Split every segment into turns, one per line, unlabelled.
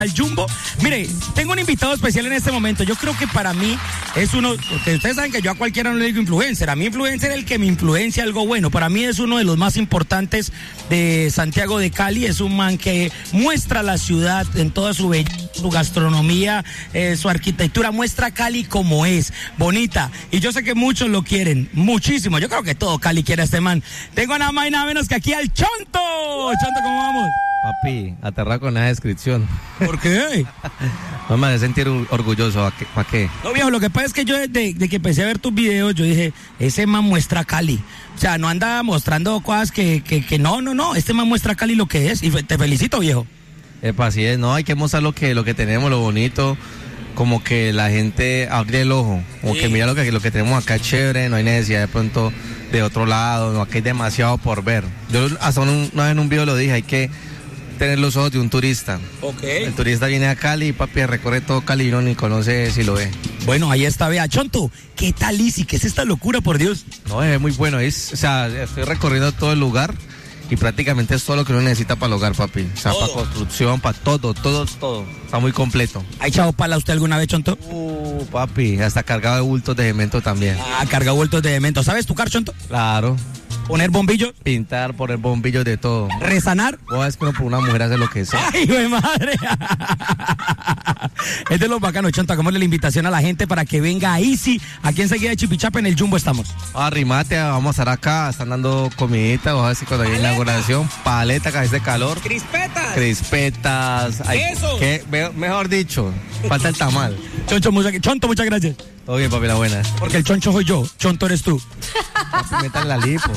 al Jumbo. Mire, tengo un invitado especial en este momento. Yo creo que para mí es uno, porque ustedes saben que yo a cualquiera no le digo influencer. A mí influencer es el que me influencia algo bueno. Para mí es uno de los más importantes de Santiago de Cali. Es un man que muestra la ciudad en toda su belleza, su gastronomía, su arquitectura. Muestra Cali como es, bonita. Y yo sé que muchos lo quieren, muchísimo. Yo creo que todo Cali quiere a este man. Tengo nada más y nada menos que aquí al Chonto. Chonto, ¿cómo vamos?
Papi, aterrado con esa descripción.
¿Por qué?
No me hace sentir orgulloso. ¿Para qué?
No, viejo, lo que pasa es que yo desde que empecé a ver tus videos, yo dije, ese man muestra Cali. O sea, no anda mostrando cosas que no. Este man muestra Cali lo que es. Y te felicito, viejo.
Así es, no, hay que mostrar lo que tenemos, lo bonito. Como que la gente abre el ojo. Como que mira lo que tenemos acá es chévere, no hay necesidad de pronto de otro lado. No, aquí hay demasiado por ver. Yo hasta una vez en un video lo dije, hay que tener los ojos de un turista.
Okay.
El turista viene a Cali y papi recorre todo Cali y no ni conoce si lo ve.
Bueno, ahí está, vea, Chonto, ¿qué tal Easy? ¿Qué es esta locura, por Dios?
No, es muy bueno, estoy recorriendo todo el lugar y prácticamente es todo lo que uno necesita para el hogar, papi. O sea, para construcción, para todo. Está muy completo.
¿Ha echado pala usted alguna vez, Chonto?
Papi, hasta cargado de bultos de cemento también.
Cargado de bultos de cemento. ¿Sabes tocar, Chonto?
Claro.
¿Poner bombillos?
Pintar, poner bombillos de todo.
¿Resanar?
Vos es que uno por una mujer hace lo que sea.
¡Ay, güey, madre! Es de los bacanos, Chonto. Hagámosle la invitación a la gente para que venga a Easy. Aquí enseguida de Chipichapa, en el Jumbo estamos.
Arrimate, vamos a estar acá. Están dando comidita. Vamos a ver si cuando hay inauguración. Paleta, cabeza de calor. Crispetas.
Eso.
Mejor dicho, falta el tamal.
Chonto, muchas gracias.
Todo bien, papi, la buena.
Porque el choncho soy yo, Chonto eres tú.
Papi, metan la lipo.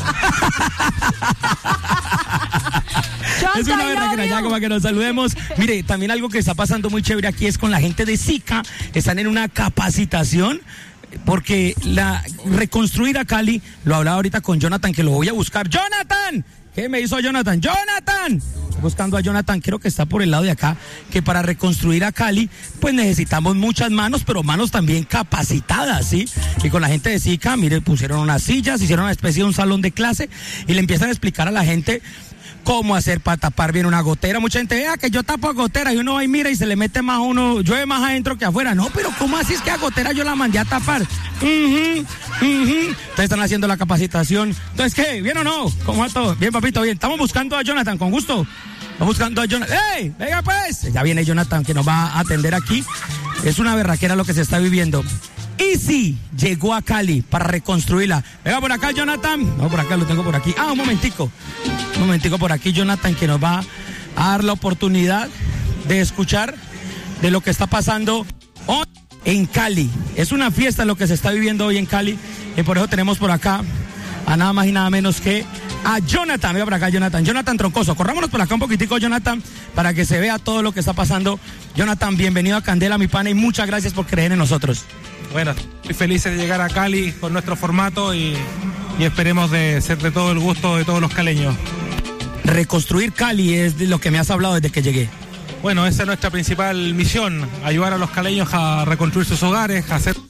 Es una verdad ya como que nos saludemos. Mire, también algo que está pasando muy chévere aquí es con la gente de SICA. Están en una capacitación porque reconstruir a Cali, lo hablaba ahorita con Jonathan, que lo voy a buscar. ¡Jonathan! ¿Qué me hizo Jonathan? ¡Jonathan! Buscando a Jonathan, creo que está por el lado de acá, que para reconstruir a Cali, pues necesitamos muchas manos, pero manos también capacitadas, ¿sí? Y con la gente de SICA, mire, pusieron unas sillas, hicieron una especie de un salón de clase y le empiezan a explicar a la gente cómo hacer para tapar bien una gotera. Mucha gente, vea que yo tapo a gotera y uno va y mira y se le mete más uno, llueve más adentro que afuera. No, pero ¿cómo así es que a gotera yo la mandé a tapar? Ustedes están haciendo la capacitación. Entonces, ¿qué? ¿Bien o no? ¿Cómo va todo? Bien, papito, bien. Estamos buscando a Jonathan, con gusto. Estamos buscando a Jonathan. ¡Ey! Venga pues. Ya viene Jonathan que nos va a atender aquí. Es una berraquera lo que se está viviendo. Easy llegó a Cali para reconstruirla. Venga por acá, Jonathan. No, por acá lo tengo por aquí. Un momentico por aquí, Jonathan, que nos va a dar la oportunidad de escuchar de lo que está pasando hoy en Cali. Es una fiesta lo que se está viviendo hoy en Cali y por eso tenemos por acá a nada más y nada menos que a Jonathan. Venga por acá, Jonathan Troncoso. Corrámonos por acá un poquitico, Jonathan, para que se vea todo lo que está pasando. Jonathan, bienvenido a Candela, mi pana, y muchas gracias por creer en nosotros.
Bueno, estoy feliz de llegar a Cali con nuestro formato y esperemos de ser de todo el gusto de todos los caleños.
Reconstruir Cali es de lo que me has hablado desde que llegué.
Bueno, esa es nuestra principal misión, ayudar a los caleños a reconstruir sus hogares, a hacer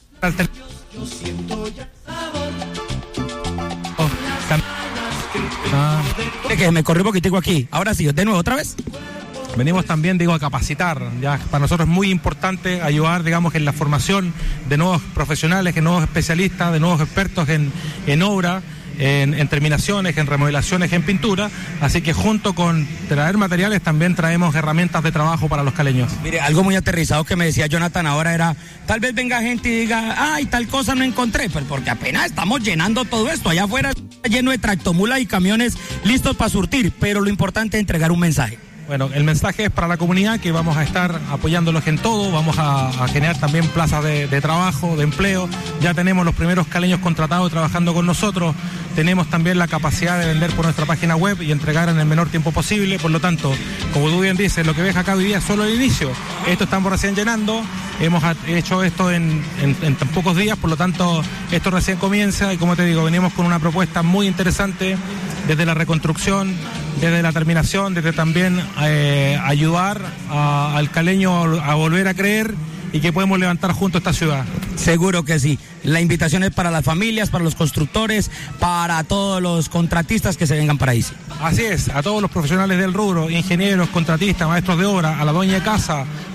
Que me corrí un poquitico aquí. Ahora sí, de nuevo, otra vez.
Venimos también, a capacitar. Ya para nosotros es muy importante ayudar, en la formación de nuevos profesionales, de nuevos especialistas, de nuevos expertos en obra, en terminaciones, en remodelaciones, en pintura. Así que junto con traer materiales también traemos herramientas de trabajo para los caleños.
Mire, algo muy aterrizado que me decía Jonathan ahora era, tal vez venga gente y diga, tal cosa no encontré, pero porque apenas estamos llenando todo esto. Allá afuera está lleno de tractomulas y camiones listos para surtir, pero lo importante es entregar un mensaje.
Bueno, el mensaje es para la comunidad que vamos a estar apoyándolos en todo, vamos a generar también plazas de trabajo, de empleo. Ya tenemos los primeros caleños contratados trabajando con nosotros, tenemos también la capacidad de vender por nuestra página web y entregar en el menor tiempo posible. Por lo tanto, como tú bien dices, lo que ves acá hoy día es solo el inicio. Esto estamos recién llenando, hemos hecho esto en tan pocos días, por lo tanto, esto recién comienza y como te digo, venimos con una propuesta muy interesante desde la reconstrucción, desde la terminación, desde también ayudar al caleño a volver a creer y que podemos levantar juntos esta ciudad.
Seguro que sí. La invitación es para las familias, para los constructores, para todos los contratistas que se vengan para Easy.
Así es, a todos los profesionales del rubro, ingenieros, contratistas, maestros de obra, a la dueña de casa,